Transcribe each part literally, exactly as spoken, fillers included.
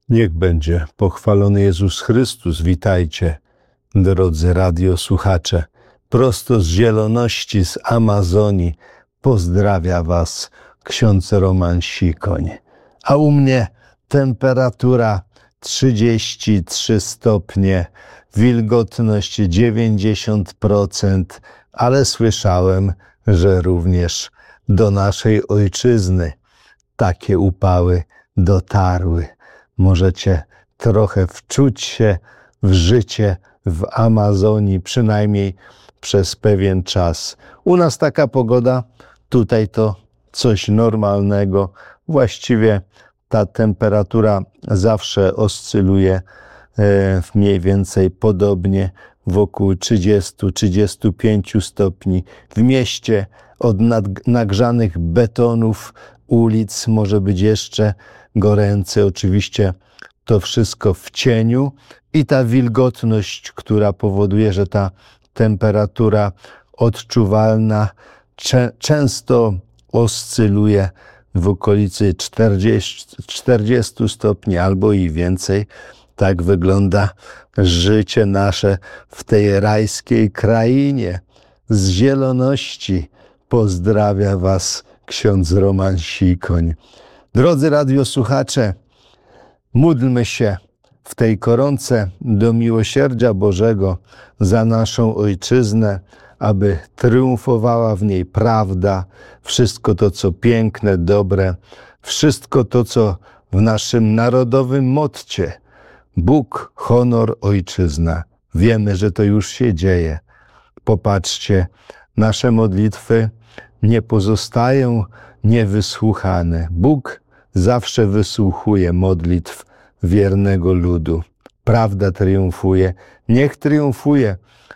Niech będzie pochwalony Jezus Chrystus. Witajcie, drodzy radiosłuchacze. Prosto z zieloności, z Amazonii pozdrawia was ksiądz Roman Sikoń. A u mnie temperatura trzydzieści trzy stopnie, wilgotność dziewięćdziesiąt procent, ale słyszałem, że również do naszej ojczyzny takie upały dotarły. Możecie trochę wczuć się w życie w Amazonii, przynajmniej przez pewien czas. U nas taka pogoda, tutaj to coś normalnego. Właściwie ta temperatura zawsze oscyluje mniej więcej podobnie wokół trzydzieści do trzydziestu pięciu stopni. W mieście od nagrzanych betonów ulic może być jeszcze goręce. Oczywiście to wszystko w cieniu i ta wilgotność, która powoduje, że ta temperatura odczuwalna cze- często oscyluje w okolicy czterdziestu stopni albo i więcej. Tak wygląda życie nasze w tej rajskiej krainie. Z zieloności pozdrawia was ksiądz Roman Sikoń. Drodzy radiosłuchacze, módlmy się w tej koronce do miłosierdzia Bożego za naszą ojczyznę, aby triumfowała w niej prawda, wszystko to, co piękne, dobre, wszystko to, co w naszym narodowym motcie Bóg, honor, ojczyzna. Wiemy, że to już się dzieje. Popatrzcie, nasze modlitwy nie pozostają niewysłuchane. Bóg zawsze wysłuchuje modlitw wiernego ludu. Prawda triumfuje. Niech triumfuje,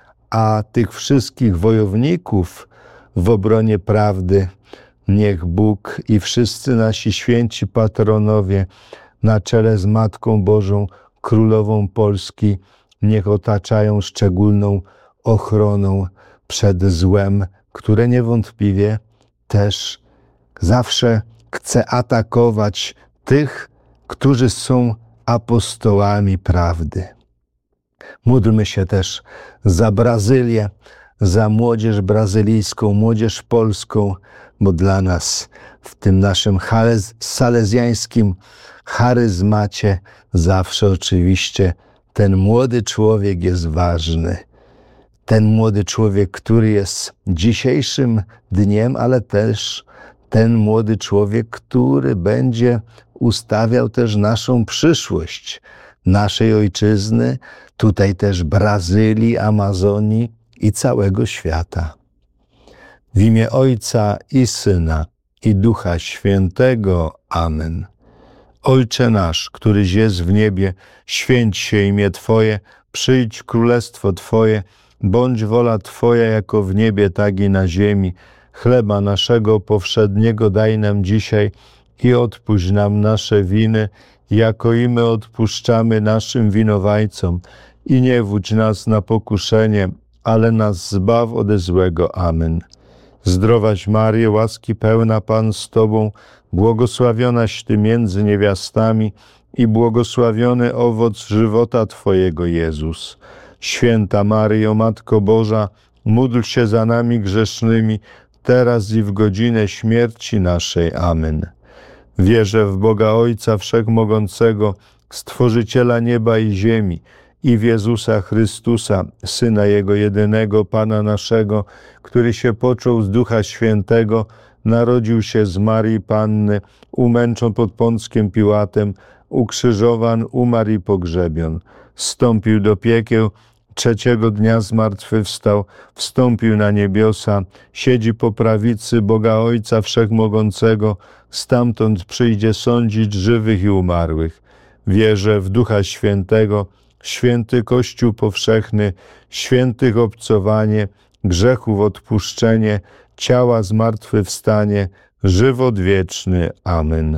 a tych wszystkich wojowników w obronie prawdy niech Bóg i wszyscy nasi święci patronowie na czele z Matką Bożą, Królową Polski, niech otaczają szczególną ochroną przed złem, które niewątpliwie też zawsze chce atakować tych, którzy są apostołami prawdy. Módlmy się też za Brazylię, za młodzież brazylijską, młodzież polską, bo dla nas w tym naszym salezjańskim charyzmacie zawsze oczywiście ten młody człowiek jest ważny. Ten młody człowiek, który jest dzisiejszym dniem, ale też ten młody człowiek, który będzie ustawiał też naszą przyszłość, naszej ojczyzny, tutaj też Brazylii, Amazonii i całego świata. W imię Ojca i Syna i Ducha Świętego. Amen. Ojcze nasz, któryś jest w niebie, święć się imię Twoje, przyjdź królestwo Twoje, bądź wola Twoja jako w niebie, tak i na ziemi. Chleba naszego powszedniego daj nam dzisiaj i odpuść nam nasze winy, jako i my odpuszczamy naszym winowajcom. I nie wódź nas na pokuszenie, ale nas zbaw ode złego. Amen. Zdrowaś Maryjo, łaski pełna, Pan z Tobą, błogosławionaś Ty między niewiastami i błogosławiony owoc żywota Twojego, Jezus. Święta Maryjo, Matko Boża, módl się za nami grzesznymi, teraz i w godzinę śmierci naszej. Amen. Wierzę w Boga Ojca Wszechmogącego, Stworzyciela nieba i ziemi, i w Jezusa Chrystusa, Syna Jego jedynego, Pana naszego, który się począł z Ducha Świętego, narodził się z Marii Panny, umęczon pod Pąckiem Piłatem, ukrzyżowan, umarł i pogrzebion. Zstąpił do piekieł, trzeciego dnia zmartwychwstał, wstąpił na niebiosa, siedzi po prawicy Boga Ojca Wszechmogącego, stamtąd przyjdzie sądzić żywych i umarłych. Wierzę w Ducha Świętego, święty Kościół powszechny, świętych obcowanie, grzechów odpuszczenie, ciała zmartwychwstanie, żywot wieczny. Amen.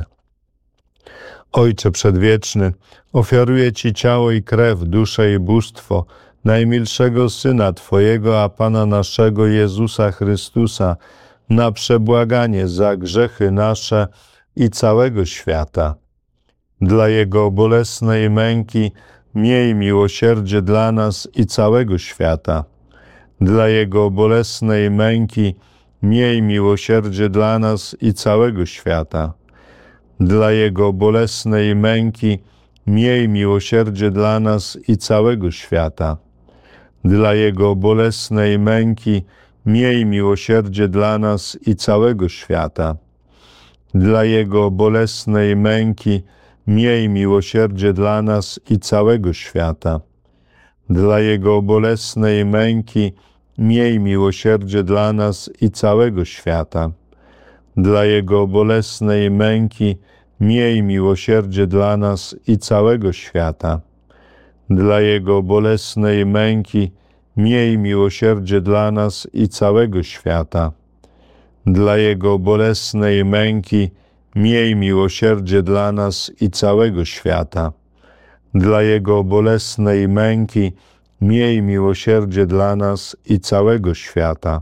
Ojcze Przedwieczny, ofiaruję Ci ciało i krew, duszę i bóstwo najmilszego Syna Twojego, a Pana naszego Jezusa Chrystusa, na przebłaganie za grzechy nasze i całego świata. Dla Jego bolesnej męki miej miłosierdzie dla nas i całego świata. Dla Jego bolesnej męki miej miłosierdzie dla nas i całego świata. Dla Jego bolesnej męki miej miłosierdzie dla nas i całego świata. Dla Jego bolesnej męki miej miłosierdzie dla nas i całego świata. Dla Jego bolesnej męki miej miłosierdzie dla nas i całego świata. Dla Jego bolesnej męki miej miłosierdzie dla nas i całego świata. Dla Jego bolesnej męki miej miłosierdzie dla nas i całego świata. Dla Jego bolesnej męki miej miłosierdzie dla nas i całego świata. Dla Jego bolesnej męki miej miłosierdzie dla nas i całego świata. Dla Jego bolesnej męki miej miłosierdzie dla nas i całego świata.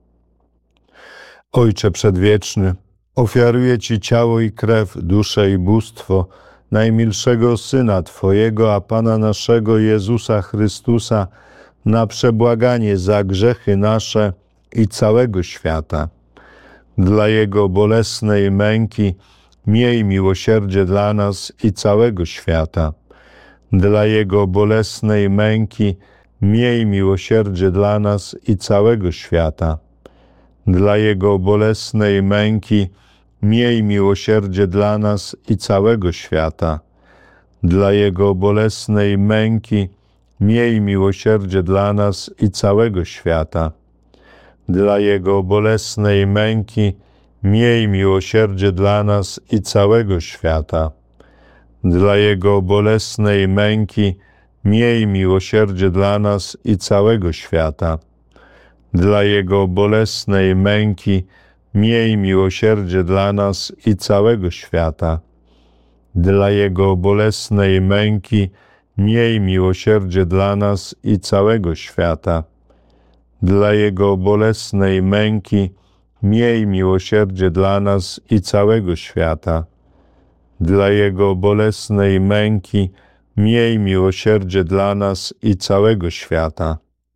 Ojcze Przedwieczny, ofiaruję Ci ciało i krew, duszę i bóstwo najmilszego Syna Twojego, a Pana naszego Jezusa Chrystusa, na przebłaganie za grzechy nasze i całego świata. Dla Jego bolesnej męki miej miłosierdzie dla nas i całego świata. Dla Jego bolesnej męki miej miłosierdzie dla nas i całego świata. Dla Jego bolesnej męki miej miłosierdzie dla nas i całego świata. Dla Jego bolesnej męki miej miłosierdzie dla nas i całego świata. Dla Jego bolesnej męki miej miłosierdzie dla nas i całego świata. Dla Jego bolesnej męki miej miłosierdzie dla nas i całego świata. Dla Jego bolesnej męki miej miłosierdzie dla nas i całego świata. Dla Jego bolesnej męki miej miłosierdzie dla nas i całego świata. Dla Jego bolesnej męki miej miłosierdzie dla nas i całego świata. Dla Jego bolesnej męki miej miłosierdzie dla nas i całego świata.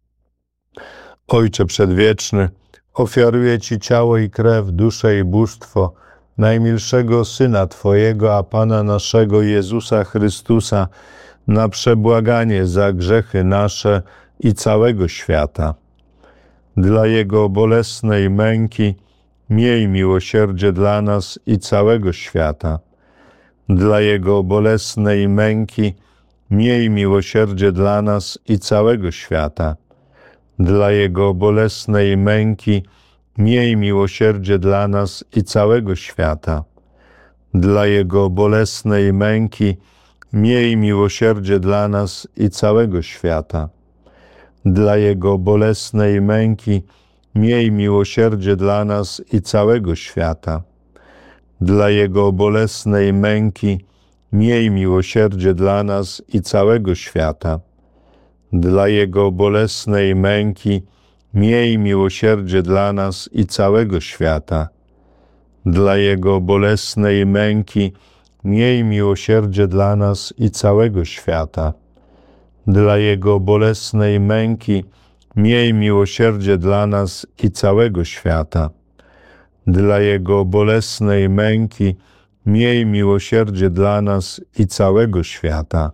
Ojcze Przedwieczny, ofiaruję Ci ciało i krew, duszę i bóstwo najmilszego Syna Twojego, a Pana naszego Jezusa Chrystusa, na przebłaganie za grzechy nasze i całego świata. Dla Jego bolesnej męki miej miłosierdzie dla nas i całego świata. Dla Jego bolesnej męki miej miłosierdzie dla nas i całego świata. Dla Jego bolesnej męki miej miłosierdzie dla nas i całego świata. Dla Jego bolesnej męki miej miłosierdzie dla nas i całego świata. Dla Jego bolesnej męki miej miłosierdzie dla nas i całego świata. Dla Jego bolesnej męki miej miłosierdzie dla nas i całego świata. Dla Jego bolesnej męki miej miłosierdzie dla nas i całego świata. Dla Jego bolesnej męki miej miłosierdzie dla nas i całego świata. Dla Jego bolesnej męki miej miłosierdzie dla nas i całego świata. Dla Jego bolesnej męki miej miłosierdzie dla nas i całego świata.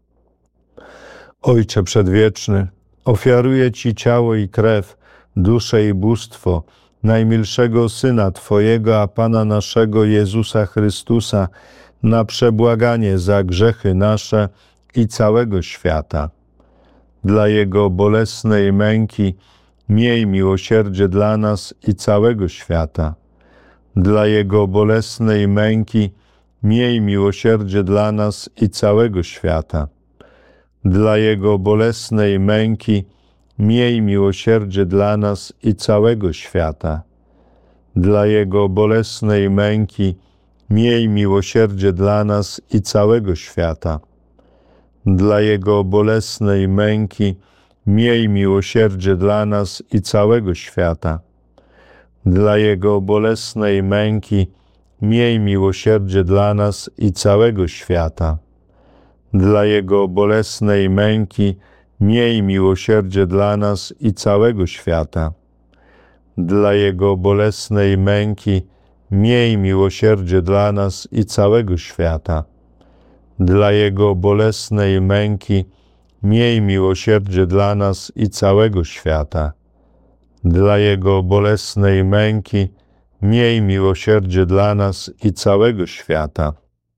Ojcze Przedwieczny, ofiaruję Ci ciało i krew, duszę i bóstwo najmilszego Syna Twojego, a Pana naszego Jezusa Chrystusa, na przebłaganie za grzechy nasze i całego świata. Dla Jego bolesnej męki miej miłosierdzie dla nas i całego świata. Dla Jego bolesnej męki miej miłosierdzie dla nas i całego świata. Dla Jego bolesnej męki miej miłosierdzie dla nas i całego świata. Dla Jego bolesnej męki miej miłosierdzie dla nas i całego świata. Dla Jego bolesnej męki miej miłosierdzie dla nas i całego świata. Dla Jego bolesnej męki miej miłosierdzie dla nas i całego świata. Dla Jego bolesnej męki, miej miłosierdzie dla nas i całego świata. Dla Jego bolesnej męki, miej miłosierdzie dla nas i całego świata. Dla Jego bolesnej męki, miej miłosierdzie dla nas i całego świata. Dla Jego bolesnej męki, miej miłosierdzie dla nas i całego świata.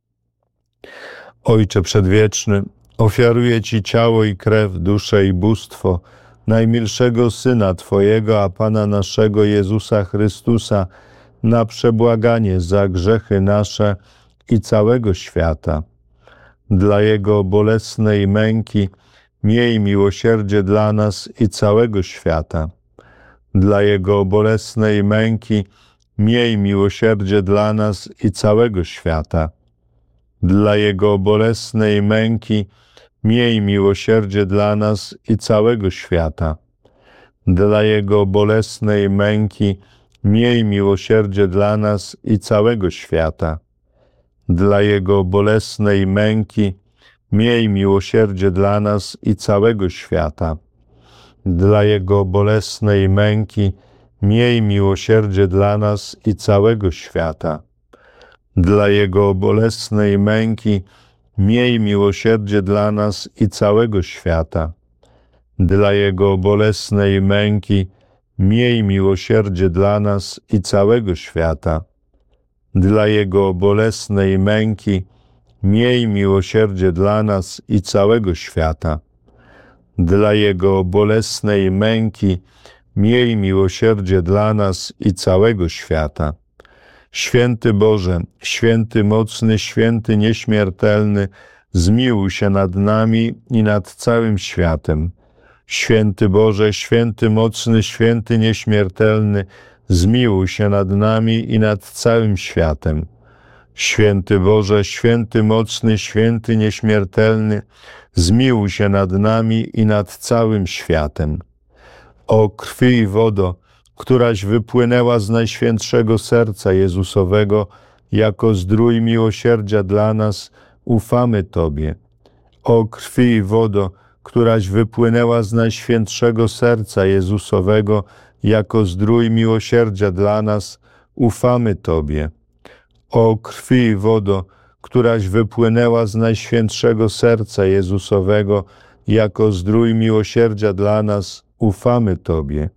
Ojcze Przedwieczny, ofiaruję Ci ciało i krew, duszę i bóstwo najmilszego Syna Twojego, a Pana naszego Jezusa Chrystusa, na przebłaganie za grzechy nasze i całego świata. Dla Jego bolesnej męki, miej miłosierdzie dla nas i całego świata. Dla Jego bolesnej męki, miej miłosierdzie dla nas i całego świata. Dla Jego bolesnej męki, miej miłosierdzie dla nas i całego świata. Dla Jego bolesnej męki, miej miłosierdzie dla nas i całego świata. Dla Jego bolesnej męki, miej miłosierdzie dla nas i całego świata. Dla Jego bolesnej męki, miej miłosierdzie dla nas i całego świata. Dla Jego bolesnej męki, miej miłosierdzie dla nas i całego świata. Dla Jego bolesnej męki, miej miłosierdzie dla nas i całego świata. Dla Jego bolesnej męki, miej miłosierdzie dla nas i całego świata. Dla Jego bolesnej męki, miej miłosierdzie dla nas i całego świata. Święty Boże, święty mocny, święty nieśmiertelny, zmiłuj się nad nami i nad całym światem. Święty Boże, święty mocny, święty nieśmiertelny, zmiłuj się nad nami i nad całym światem. Święty Boże, święty mocny, święty nieśmiertelny, zmiłuj się nad nami i nad całym światem. O krwi i wodo, któraś wypłynęła z Najświętszego Serca Jezusowego jako zdrój miłosierdzia dla nas, ufamy Tobie. O krwi i wodo, któraś wypłynęła z Najświętszego Serca Jezusowego jako zdrój miłosierdzia dla nas, ufamy Tobie. O krwi i wodo, któraś wypłynęła z Najświętszego Serca Jezusowego jako zdrój miłosierdzia dla nas, ufamy Tobie.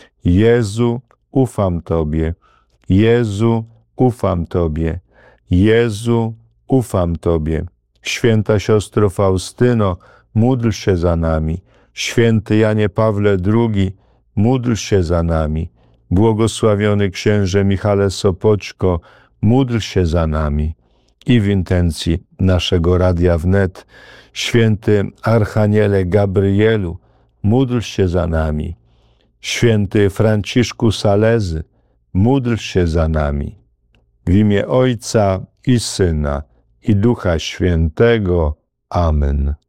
Jezu, ufam Tobie. Jezu, ufam Tobie. Jezu, ufam Tobie. Święta siostro Faustyno, módl się za nami. Święty Janie Pawle drugi, módl się za nami. Błogosławiony księże Michale Sopoćko, módl się za nami. I w intencji naszego Radia Wnet, święty Archaniele Gabrielu, módl się za nami. Święty Franciszku Salezy, módl się za nami. W imię Ojca i Syna, i Ducha Świętego. Amen.